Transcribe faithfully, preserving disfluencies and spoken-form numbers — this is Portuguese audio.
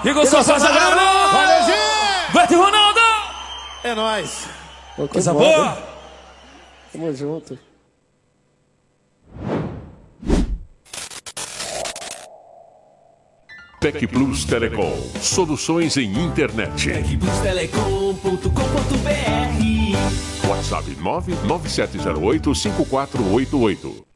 E gostou, só Valeu, gente! Vai ter Ronaldo! É nóis. Pô, que Coisa bom, boa! hein? Tamo junto. Tec Plus Telecom. Soluções em internet. tec plus telecom ponto com ponto br WhatsApp nove nove sete zero oito cinco quatro oito oito.